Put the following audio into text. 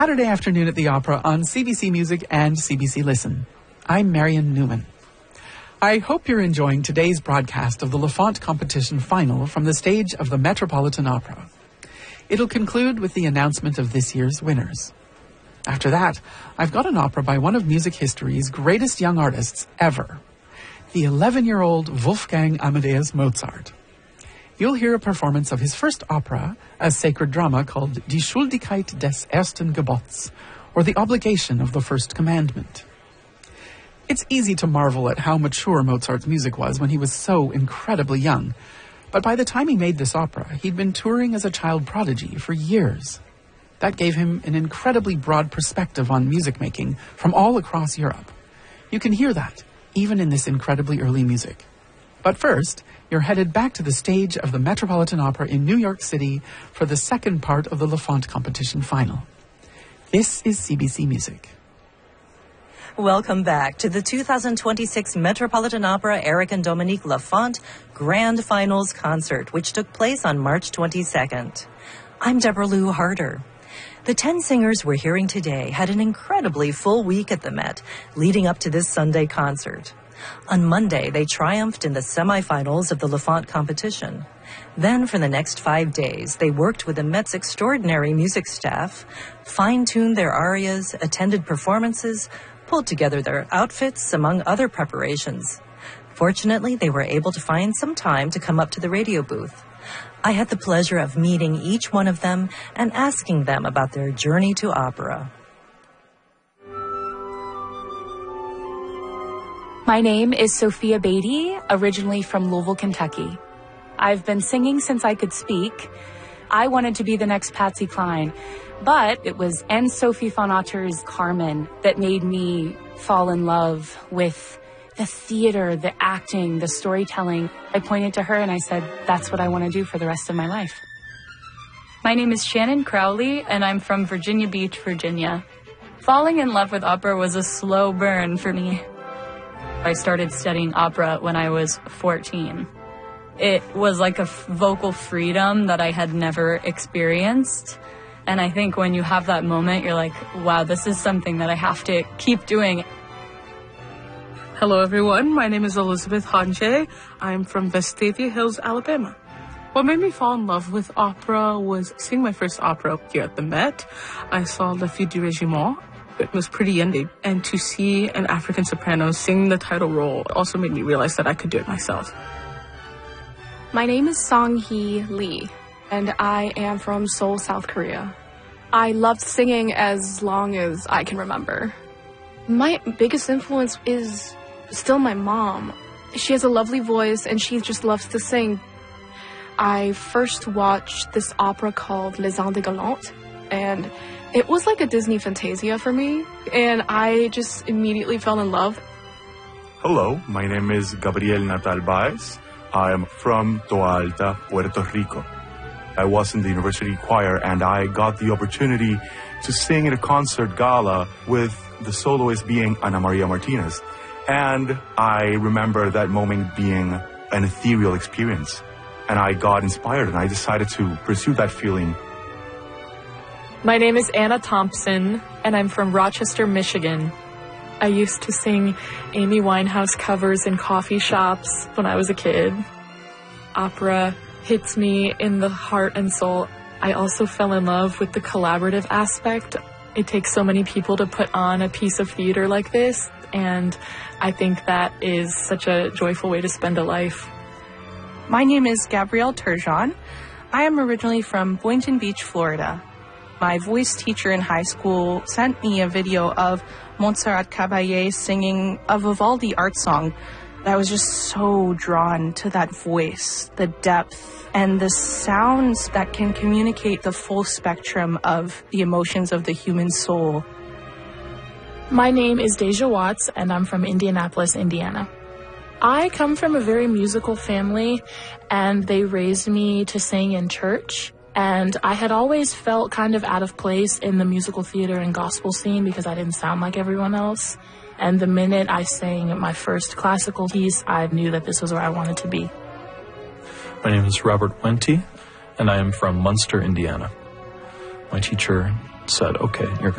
Saturday afternoon at the Opera on CBC Music and CBC Listen. I'm Marion Newman. I hope you're enjoying today's broadcast of the Lafont Competition Final from the stage of the Metropolitan Opera. It'll conclude with the announcement of this year's winners. After that, I've got an opera by one of music history's greatest young artists ever, the 11-year-old Wolfgang Amadeus Mozart. You'll hear a performance of his first opera, a sacred drama called Die Schuldigkeit des ersten Gebots, or The Obligation of the First Commandment. It's easy to marvel at how mature Mozart's music was when he was so incredibly young, but by the time he made this opera, he'd been touring as a child prodigy for years. That gave him an incredibly broad perspective on music making from all across Europe. You can hear that, even in this incredibly early music. But first, you're headed back to the stage of the Metropolitan Opera in New York City for the second part of the Lafont Competition Final. This is CBC Music. Welcome back to the 2026 Metropolitan Opera Eric and Dominique Lafont Grand Finals Concert, which took place on March 22nd. I'm Deborah Lou Harder. The 10 singers we're hearing today had an incredibly full week at the Met, leading up to this Sunday concert. On Monday, they triumphed in the semifinals of the Lafont competition. Then, for the next 5 days, they worked with the Met's extraordinary music staff, fine-tuned their arias, attended performances, pulled together their outfits, among other preparations. Fortunately, they were able to find some time to come up to the radio booth. I had the pleasure of meeting each one of them and asking them about their journey to opera. My name is Sophia Beatty, originally from Louisville, Kentucky. I've been singing since I could speak. I wanted to be the next Patsy Cline, but it was Anne-Sophie von Otter's Carmen that made me fall in love with the theater, the acting, the storytelling. I pointed to her and I said, that's what I want to do for the rest of my life. My name is Shannon Crowley, and I'm from Virginia Beach, Virginia. Falling in love with opera was a slow burn for me. I started studying opera when I was 14. It was like a vocal freedom that I had never experienced. And I think when you have that moment, you're like, wow, this is something that I have to keep doing. Hello, everyone. My name is Elizabeth Hanche. I'm from Vestavia Hills, Alabama. What made me fall in love with opera was seeing my first opera here at the Met. I saw La Fille du Régiment. It was pretty indie. And to see an African soprano sing the title role also made me realize that I could do it myself. My name is Song-hee Lee, and I am from Seoul, South Korea. I loved singing as long as I can remember. My biggest influence is still my mom. She has a lovely voice and she just loves to sing. I first watched this opera called Les Indes Galantes, and it was like a Disney Fantasia for me, and I just immediately fell in love. Hello, my name is Gabriel Natal Baez. I am from Toa Alta, Puerto Rico. I was in the university choir and I got the opportunity to sing in a concert gala with the soloist being Ana Maria Martinez. And I remember that moment being an ethereal experience. And I got inspired and I decided to pursue that feeling. My name is Anna Thompson and I'm from Rochester, Michigan. I used to sing Amy Winehouse covers in coffee shops when I was a kid. Opera hits me in the heart and soul. I also fell in love with the collaborative aspect. It takes so many people to put on a piece of theater like this, and I think that is such a joyful way to spend a life. My name is Gabrielle Turgeon. I am originally from Boynton Beach, Florida. My voice teacher in high school sent me a video of Montserrat Caballé singing a Vivaldi art song. I was just so drawn to that voice, the depth, and the sounds that can communicate the full spectrum of the emotions of the human soul. My name is Deja Watts, and I'm from Indianapolis, Indiana. I come from a very musical family, and they raised me to sing in church. And I had always felt kind of out of place in the musical theater and gospel scene because I didn't sound like everyone else. And the minute I sang my first classical piece, I knew that this was where I wanted to be. My name is Robert Wente, and I am from Munster, Indiana. My teacher said, okay, you're